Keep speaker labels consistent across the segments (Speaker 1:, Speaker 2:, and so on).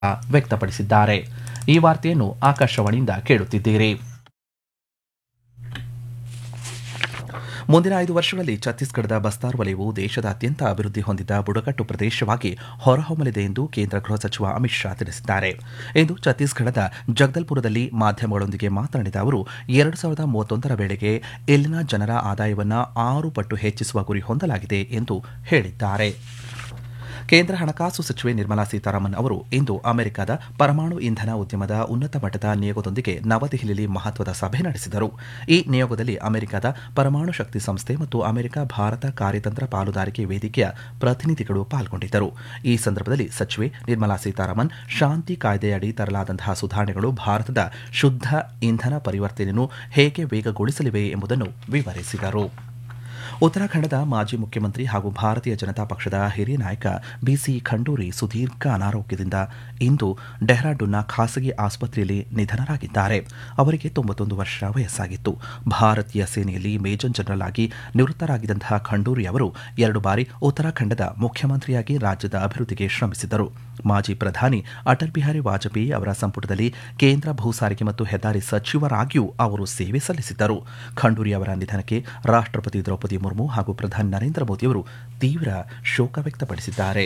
Speaker 1: ವ್ಯಕ್ತಪಡಿಸಿದ್ದಾರೆ. ಈ ವಾರ್ತೆಯನ್ನು ಆಕಾಶವಾಣಿಯಿಂದ ಕೇಳುತ್ತಿದ್ದೀರಿ. ಮುಂದಿನ 5 ವರ್ಷಗಳಲ್ಲಿ ಛತ್ತೀಸ್ಗಢದ ಬಸ್ತಾರ್ ವಲಯವು ದೇಶದ ಅತ್ಯಂತ ಅಭಿವೃದ್ಧಿ ಹೊಂದಿದ ಬುಡಕಟ್ಟು ಪ್ರದೇಶವಾಗಿ ಹೊರಹೊಮ್ಮಲಿದೆ ಎಂದು ಕೇಂದ್ರ ಗೃಹ ಸಚಿವ ಅಮಿತ್ ಶಾ ತಿಳಿಸಿದ್ದಾರೆ. ಇಂದು ಛತ್ತೀಸ್ಗಢದ ಜಗದಲ್ಪುರದಲ್ಲಿ ಮಾಧ್ಯಮಗಳೊಂದಿಗೆ ಮಾತನಾಡಿದ ಅವರು 2031ರ ವೇಳೆಗೆ ಇಲ್ಲಿನ ಜನರ ಆದಾಯವನ್ನು 6 ಪಟ್ಟು ಹೆಚ್ಚಿಸುವ ಗುರಿ ಹೊಂದಲಾಗಿದೆ ಎಂದು ಹೇಳಿದ್ದಾರೆ. ಕೇಂದ್ರ ಹಣಕಾಸು ಸಚಿವೆ ನಿರ್ಮಲಾ ಸೀತಾರಾಮನ್ ಅವರು ಇಂದು ಅಮೆರಿಕದ ಪರಮಾಣು ಇಂಧನ ಉದ್ಯಮದ ಉನ್ನತ ಮಟ್ಟದ ನಿಯೋಗದೊಂದಿಗೆ ನವದೆಹಲಿಯಲ್ಲಿ ಮಹತ್ವದ ಸಭೆ ನಡೆಸಿದರು. ಈ ನಿಯೋಗದಲ್ಲಿ ಅಮೆರಿಕದ ಪರಮಾಣು ಶಕ್ತಿ ಸಂಸ್ಥೆ ಮತ್ತು ಅಮೆರಿಕ ಭಾರತ ಕಾರ್ಯತಂತ್ರ ಪಾಲುದಾರಿಕೆ ವೇದಿಕೆಯ ಪ್ರತಿನಿಧಿಗಳು ಪಾಲ್ಗೊಂಡಿದ್ದರು. ಈ ಸಂದರ್ಭದಲ್ಲಿ ಸಚಿವೆ ನಿರ್ಮಲಾ ಸೀತಾರಾಮನ್ ಶಾಂತಿ ಕಾಯ್ದೆಯಡಿ ತರಲಾದಂತಹ ಸುಧಾರಣೆಗಳು ಭಾರತದ ಶುದ್ಧ ಇಂಧನ ಪರಿವರ್ತನೆಯನ್ನು ಹೇಗೆ ವೇಗಗೊಳಿಸಲಿವೆ ಎಂಬುದನ್ನು ವಿವರಿಸಿದರು. ಉತ್ತರಾಖಂಡದ ಮಾಜಿ ಮುಖ್ಯಮಂತ್ರಿ ಹಾಗೂ ಭಾರತೀಯ ಜನತಾ ಪಕ್ಷದ ಹಿರಿಯ ನಾಯಕ ಬಿಸಿ ಖಂಡೂರಿ ಸುದೀರ್ಘ ಅನಾರೋಗ್ಯದಿಂದ ಇಂದು ಡೆಹ್ರಾಡೂನ್ನ ಖಾಸಗಿ ಆಸ್ಪತ್ರೆಯಲ್ಲಿ ನಿಧನರಾಗಿದ್ದಾರೆ. ಅವರಿಗೆ 91 ವರ್ಷ ವಯಸ್ಸಾಗಿತ್ತು. ಭಾರತೀಯ ಸೇನೆಯಲ್ಲಿ ಮೇಜರ್ ಜನರಲ್ ಆಗಿ ನಿವೃತ್ತರಾಗಿದ್ದಂತಹ ಖಂಡೂರಿ ಅವರು 2 ಬಾರಿ ಉತ್ತರಾಖಂಡದ ಮುಖ್ಯಮಂತ್ರಿಯಾಗಿ ರಾಜ್ಯದ ಅಭಿವೃದ್ಧಿಗೆ ಶ್ರಮಿಸಿದರು. ಮಾಜಿ ಪ್ರಧಾನಿ ಅಟಲ್ ಬಿಹಾರಿ ವಾಜಪೇಯಿ ಅವರ ಸಂಪುಟದಲ್ಲಿ ಕೇಂದ್ರ ಭೂ ಸಾರಿಗೆ ಮತ್ತು ಹೆದ್ದಾರಿ ಸಚಿವರಾಗಿಯೂ ಅವರು ಸೇವೆ ಸಲ್ಲಿಸಿದ್ದರು. ಖಂಡೂರಿ ಅವರ ನಿಧನಕ್ಕೆ ರಾಷ್ಟ್ರಪತಿ ದ್ರೌಪದಿ ಮುರ್ಮು ಹಾಗೂ ಪ್ರಧಾನಿ ನರೇಂದ್ರ ಮೋದಿಯವರು ತೀವ್ರ ಶೋಕ ವ್ಯಕ್ತಪಡಿಸಿದ್ದಾರೆ.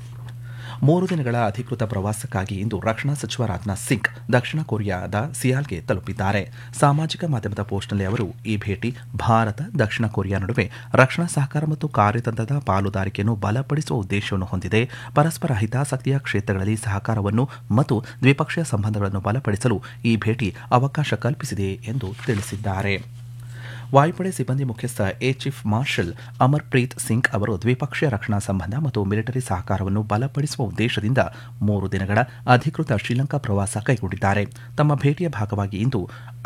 Speaker 1: 3 ದಿನಗಳ ಅಧಿಕೃತ ಪ್ರವಾಸಕ್ಕಾಗಿ ಇಂದು ರಕ್ಷಣಾ ಸಚಿವ ರಾಜನಾಥ್ ಸಿಂಗ್ ದಕ್ಷಿಣ ಕೊರಿಯಾದ ಸಿಯಾಲ್ಗೆ ತಲುಪಿದ್ದಾರೆ. ಸಾಮಾಜಿಕ ಮಾಧ್ಯಮದ ಪೋಸ್ಟ್ನಲ್ಲಿ ಅವರು ಈ ಭೇಟಿ ಭಾರತ ದಕ್ಷಿಣ ಕೊರಿಯಾ ನಡುವೆ ರಕ್ಷಣಾ ಸಹಕಾರ ಮತ್ತು ಕಾರ್ಯತಂತ್ರದ ಪಾಲುದಾರಿಕೆಯನ್ನು ಬಲಪಡಿಸುವ ಉದ್ದೇಶವನ್ನು ಹೊಂದಿದೆ. ಪರಸ್ಪರ ಹಿತಾಸಕ್ತಿಯ ಕ್ಷೇತ್ರಗಳಲ್ಲಿ ಸಹಕಾರವನ್ನು ಮತ್ತು ದ್ವಿಪಕ್ಷೀಯ ಸಂಬಂಧಗಳನ್ನು ಬಲಪಡಿಸಲು ಈ ಭೇಟಿ ಅವಕಾಶ ಕಲ್ಪಿಸಿದೆ ಎಂದು ತಿಳಿಸಿದ್ದಾರೆ. ವಾಯುಪಡೆ ಸಿಬ್ಬಂದಿ ಮುಖ್ಯಸ್ಥ air chief marshal Amarpreet Singh ಅವರು ದ್ವಿಪಕ್ಷೀಯ ರಕ್ಷಣಾ ಸಂಬಂಧ ಮತ್ತು ಮಿಲಿಟರಿ ಸಹಕಾರವನ್ನು ಬಲಪಡಿಸುವ ಉದ್ದೇಶದಿಂದ 3 ದಿನಗಳ ಅಧಿಕೃತ ಶ್ರೀಲಂಕಾ ಪ್ರವಾಸ ಕೈಗೊಂಡಿದ್ದಾರೆ. ತಮ್ಮ ಭೇಟಿಯ ಭಾಗವಾಗಿ ಇಂದು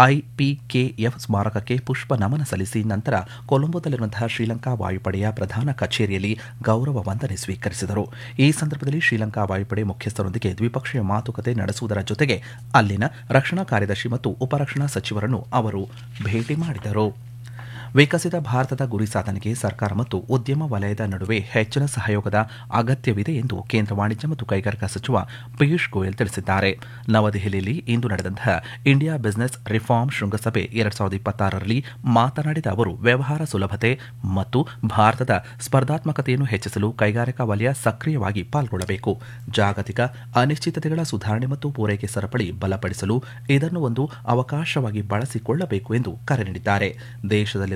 Speaker 1: ಐಪಿಕೆಎಫ್ ಸ್ಮಾರಕಕ್ಕೆ ಪುಷ್ಪ ನಮನ ಸಲ್ಲಿಸಿ ನಂತರ ಕೊಲಂಬೋದಲ್ಲಿರುವಂತಹ ಶ್ರೀಲಂಕಾ ವಾಯುಪಡೆಯ ಪ್ರಧಾನ ಕಚೇರಿಯಲ್ಲಿ ಗೌರವ ವಂದನೆ ಸ್ವೀಕರಿಸಿದರು. ಈ ಸಂದರ್ಭದಲ್ಲಿ ಶ್ರೀಲಂಕಾ ವಾಯುಪಡೆ ಮುಖ್ಯಸ್ಥರೊಂದಿಗೆ ದ್ವಿಪಕ್ಷೀಯ ಮಾತುಕತೆ ನಡೆಸುವುದರ ಜೊತೆಗೆ ಅಲ್ಲಿನ ರಕ್ಷಣಾ ಕಾರ್ಯದರ್ಶಿ ಮತ್ತು ಉಪರಕ್ಷಣಾ ಸಚಿವರನ್ನು ಅವರು ಭೇಟಿ ಮಾಡಿದರು. ವಿಕಸಿತ ಭಾರತದ ಗುರಿ ಸಾಧನೆಗೆ ಸರ್ಕಾರ ಮತ್ತು ಉದ್ಯಮ ವಲಯದ ನಡುವೆ ಹೆಚ್ಚಿನ ಸಹಯೋಗದ ಅಗತ್ಯವಿದೆ ಎಂದು ಕೇಂದ್ರ ವಾಣಿಜ್ಯ ಮತ್ತು ಕೈಗಾರಿಕಾ ಸಚಿವ ಪಿಯೂಷ್ ಗೋಯಲ್ ತಿಳಿಸಿದ್ದಾರೆ. ನವದೆಹಲಿಯಲ್ಲಿ ಇಂದು ನಡೆದಂತಹ ಇಂಡಿಯಾ ಬಿಸಿನೆಸ್ ರಿಫಾರ್ಮ್ ಶೃಂಗಸಭೆ 2026ರಲ್ಲಿ ಮಾತನಾಡಿದ ಅವರು ವ್ಯವಹಾರ ಸುಲಭತೆ ಮತ್ತು ಭಾರತದ ಸ್ಪರ್ಧಾತ್ಮಕತೆಯನ್ನು ಹೆಚ್ಚಿಸಲು ಕೈಗಾರಿಕಾ ವಲಯ ಸಕ್ರಿಯವಾಗಿ ಪಾಲ್ಗೊಳ್ಳಬೇಕು. ಜಾಗತಿಕ ಅನಿಶ್ಚಿತತೆಗಳ ಸುಧಾರಣೆ ಮತ್ತು ಪೂರೈಕೆ ಸರಪಳಿ ಬಲಪಡಿಸಲು ಇದನ್ನು ಒಂದು ಅವಕಾಶವಾಗಿ ಬಳಸಿಕೊಳ್ಳಬೇಕು ಎಂದು ಕರೆ ನೀಡಿದ್ದಾರೆ. ದೇಶದಲ್ಲಿ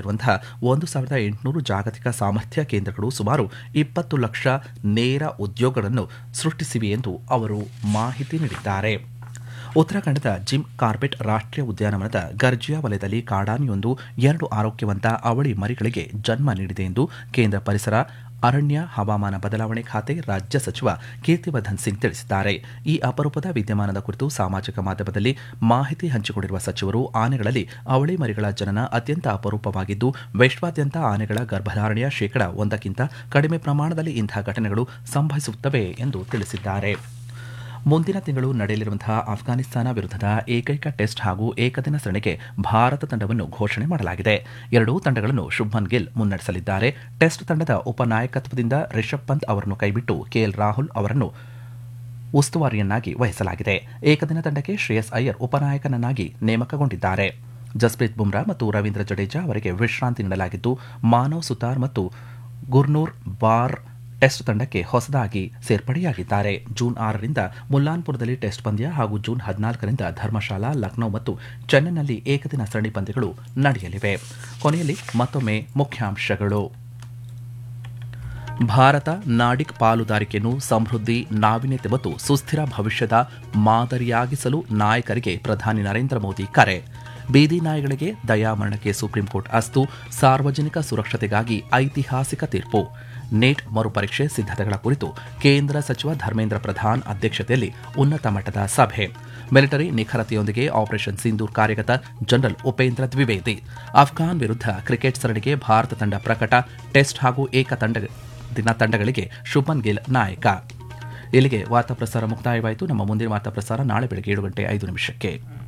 Speaker 1: 1800 ಜಾಗತಿಕ ಸಾಮರ್ಥ್ಯ ಕೇಂದ್ರಗಳು ಸುಮಾರು 20 ಲಕ್ಷ ನೇರ ಉದ್ಯೋಗಗಳನ್ನು ಸೃಷ್ಟಿಸಿವೆ ಎಂದು ಅವರು ಮಾಹಿತಿ ನೀಡಿದ್ದಾರೆ. ಉತ್ತರಾಖಂಡದ ಜಿಮ್ ಕಾರ್ಬೆಟ್ ರಾಷ್ಟ್ರೀಯ ಉದ್ಯಾನವನದ ಗರ್ಜಿಯಾ ವಲಯದಲ್ಲಿ ಕಾಡಾನೆಯೊಂದು 2 ಆರೋಗ್ಯವಂತ ಅವಳಿ ಮರಿಗಳಿಗೆ ಜನ್ಮ ನೀಡಿದೆ ಎಂದು ಕೇಂದ್ರ ಪರಿಸರ ಅರಣ್ಯ ಹವಾಮಾನ ಬದಲಾವಣೆ ಖಾತೆ ರಾಜ್ಯ ಸಚಿವ ಕೀರ್ತಿವರ್ಧನ್ ಸಿಂಗ್ ತಿಳಿಸಿದ್ದಾರೆ. ಈ ಅಪರೂಪದ ವಿದ್ಯಮಾನದ ಕುರಿತು ಸಾಮಾಜಿಕ ಮಾಧ್ಯಮದಲ್ಲಿ ಮಾಹಿತಿ ಹಂಚಿಕೊಂಡಿರುವ ಸಚಿವರು ಆನೆಗಳಲ್ಲಿ ಅವಳಿ ಮರಿಗಳ ಜನನ ಅತ್ಯಂತ ಅಪರೂಪವಾಗಿದ್ದು ವಿಶ್ವಾದ್ಯಂತ ಆನೆಗಳ ಗರ್ಭಧಾರಣೆಯ 1% ಕಡಿಮೆ ಪ್ರಮಾಣದಲ್ಲಿ ಇಂತಹ ಘಟನೆಗಳು ಸಂಭವಿಸುತ್ತವೆ ಎಂದು ತಿಳಿಸಿದ್ದಾರೆ. ಮುಂದಿನ ತಿಂಗಳು ನಡೆಯಲಿರುವಂತಹ ಅಫ್ಘಾನಿಸ್ತಾನ ವಿರುದ್ಧದ ಏಕೈಕ ಟೆಸ್ಟ್ ಹಾಗೂ ಏಕದಿನ ಸರಣಿಗೆ ಭಾರತ ತಂಡವನ್ನು ಘೋಷಣೆ ಮಾಡಲಾಗಿದೆ. 2 ತಂಡಗಳನ್ನು ಶುಭ್ಮನ್ ಗಿಲ್ ಮುನ್ನಡೆಸಲಿದ್ದಾರೆ. ಟೆಸ್ಟ್ ತಂಡದ ಉಪನಾಯಕತ್ವದಿಂದ ರಿಷಬ್ ಪಂತ್ ಅವರನ್ನು ಕೈಬಿಟ್ಟು ಕೆಎಲ್ ರಾಹುಲ್ ಅವರನ್ನು ಉಸ್ತುವಾರಿಯನ್ನಾಗಿ ವಹಿಸಲಾಗಿದೆ. ಏಕದಿನ ತಂಡಕ್ಕೆ ಶ್ರೇಯಸ್ ಅಯ್ಯರ್ ಉಪನಾಯಕನನ್ನಾಗಿ ನೇಮಕಗೊಂಡಿದ್ದಾರೆ. ಜಸ್ಪ್ರೀತ್ ಬುಮ್ರಾ ಮತ್ತು ರವೀಂದ್ರ ಜಡೇಜಾ ಅವರಿಗೆ ವಿಶ್ರಾಂತಿ ನೀಡಲಾಗಿದ್ದು ಮಾನವ್ ಸುತಾರ್ ಮತ್ತು ಗುರ್ನೂರ್ ಬಾರ್ ಟೆಸ್ಟ್ ತಂಡಕ್ಕೆ ಹೊಸದಾಗಿ ಸೇರ್ಪಡೆಯಾಗಿದ್ದಾರೆ. ಜೂನ್ 6ರಿಂದ ಮುಲ್ಲಾನ್ಪುರದಲ್ಲಿ ಟೆಸ್ಟ್ ಪಂದ್ಯ ಹಾಗೂ ಜೂನ್ 14ರಿಂದ ಧರ್ಮಶಾಲಾ, ಲಖನೌ ಮತ್ತು ಚೆನ್ನೈನಲ್ಲಿ ಏಕದಿನ ಸರಣಿ ಪಂದ್ಯಗಳು ನಡೆಯಲಿವೆ. ಕೊನೆಯಲ್ಲಿ ಮತ್ತೊಮ್ಮೆ ಮುಖ್ಯಾಂಶಗಳು. ಭಾರತ ನಾಡಿಕ್ ಪಾಲುದಾರಿಕೆಯನ್ನು ಸಮೃದ್ಧಿ, ನಾವೀನ್ಯತೆ ಮತ್ತು ಸುಸ್ಥಿರ ಭವಿಷ್ಯದ ಮಾದರಿಯಾಗಿಸಲು ನಾಯಕರಿಗೆ ಪ್ರಧಾನಿ ನರೇಂದ್ರ ಮೋದಿ ಕರೆ. ಬೀದಿ ನಾಯಿಗಳಿಗೆ ದಯಾಮರಣಕ್ಕೆ ಸುಪ್ರೀಂಕೋರ್ಟ್ ಅಸ್ತು, ಸಾರ್ವಜನಿಕ ಸುರಕ್ಷತೆಗಾಗಿ ಐತಿಹಾಸಿಕ ತೀರ್ಪು. ನೀಟ್ ಮರುಪರೀಕ್ಷೆ ಸಿದ್ಧತೆಗಳ ಕುರಿತು ಕೇಂದ್ರ ಸಚಿವ ಧರ್ಮೇಂದ್ರ ಪ್ರಧಾನ್ ಅಧ್ಯಕ್ಷತೆಯಲ್ಲಿ ಉನ್ನತ ಮಟ್ಟದ ಸಭೆ. ಮಿಲಿಟರಿ ನಿಖರತೆಯೊಂದಿಗೆ ಆಪರೇಷನ್ ಸಿಂಧೂರ್ ಕಾರ್ಯಗತ, ಜನರಲ್ ಉಪೇಂದ್ರ ದ್ವಿವೇದಿ. ಅಫ್ಘಾನ್ ವಿರುದ್ಧ ಕ್ರಿಕೆಟ್ ಸರಣಿಗೆ ಭಾರತ ತಂಡ ಪ್ರಕಟ, ಟೆಸ್ಟ್ ಹಾಗೂ ತಂಡಗಳಿಗೆ ಶುಭ್ಮನ್ ಗಿಲ್ ನಾಯಕ. ಇಲ್ಲಿಗೆ ವಾರ್ತಾ ಪ್ರಸಾರ ಮುಕ್ತಾಯವಾಯಿತು. ನಮ್ಮ ಮುಂದಿನ ವಾರ್ತಾ ಪ್ರಸಾರ ನಾಳೆ ಬೆಳಗ್ಗೆ 7:05